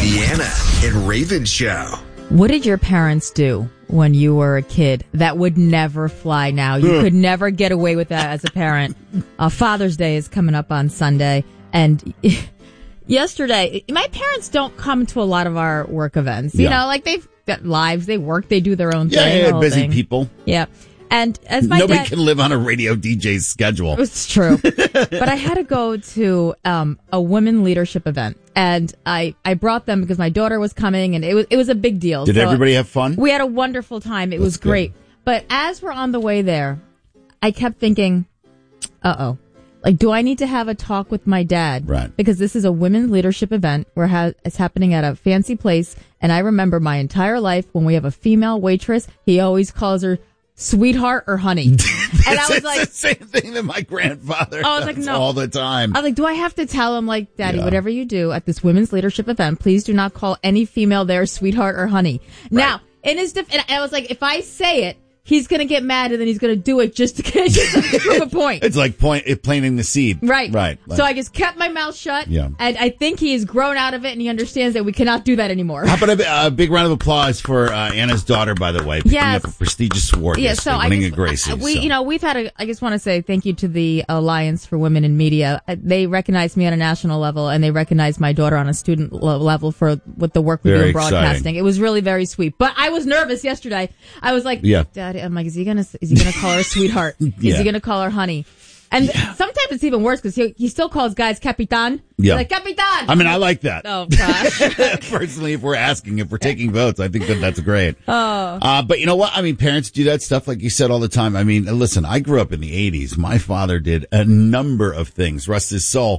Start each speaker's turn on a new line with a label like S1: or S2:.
S1: Deanna and Raven Show.
S2: What did your parents do when you were a kid that would never fly now? You could never get away with that as a parent. Father's Day is coming up on Sunday. And yesterday, my parents don't come to a lot of our work events. You know, like they've got lives, they work, they do their own thing.
S3: Yeah, busy people.
S2: Yeah. And as my
S3: Nobody
S2: dad,
S3: can live on a radio DJ's schedule.
S2: it's true. But I had to go to a women leadership event, and I brought them because my daughter was coming, and it was a big deal.
S3: Did everybody have fun?
S2: We had a wonderful time. It was great. But as we're on the way there, I kept thinking, like, do I need to have a talk with my dad?
S3: Right.
S2: Because this is a women's leadership event where it's happening at a fancy place, and I remember my entire life when we have a female waitress, he always calls her sweetheart or honey. And I was like,
S3: the same thing that my grandfather
S2: I was
S3: does
S2: like, no.
S3: all the time.
S2: I was like, do I have to tell him, like, Daddy,
S3: Yeah.
S2: whatever you do at this women's leadership event, please do not call any female there sweetheart or honey. Right. Now, in his defense, I was like, if I say it, he's going to get mad and then he's going to do it just to prove a point.
S3: It's like planting the seed.
S2: Right.
S3: Right.
S2: So I just kept my mouth shut.
S3: Yeah.
S2: And I think he has grown out of it and he understands that we cannot do that anymore.
S3: How about a big round of applause for Anna's daughter, by the way, picking up a prestigious award yesterday, winning a Gracie.
S2: We've had I just want to say thank you to the Alliance for Women in Media. They recognized me on a national level and they recognized my daughter on a student level with the work we do in broadcasting. Exciting. It was really very sweet. But I was nervous yesterday. I was like, Daddy, I'm like, is he gonna call her sweetheart? Is he gonna call her honey? And sometimes it's even worse because he still calls guys Capitan.
S3: Yeah.
S2: Like, Capitan!
S3: I mean, I like that.
S2: Oh, gosh.
S3: Personally, if we're taking votes, I think that's great. But you know what? I mean, parents do that stuff, like you said, all the time. I mean, listen, I grew up in the 80s. My father did a number of things, rest his soul,